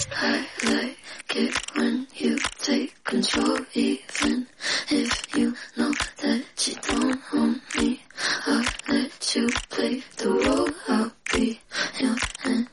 I like it when you take control, even if you know that you don't own me. I'll let you play the role. I'll